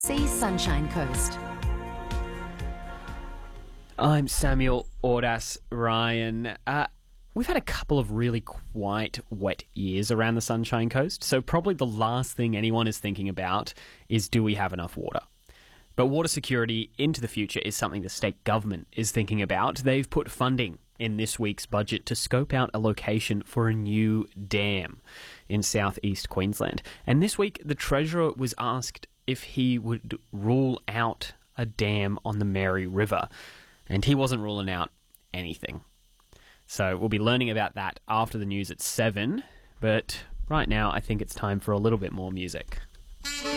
See Sunshine Coast. I'm Samuel Ordas Ryan. We've had a couple of really quite wet years around the Sunshine Coast, so probably the last thing anyone is thinking about is, do we have enough water? But water security into the future is something the state government is thinking about. They've put funding in this week's budget to scope out a location for a new dam in southeast Queensland. And this week, the Treasurer was asked if he would rule out a dam on the Mary River. And he wasn't ruling out anything. So we'll be learning about that after the news at 7. But right now, I think it's time for a little bit more music.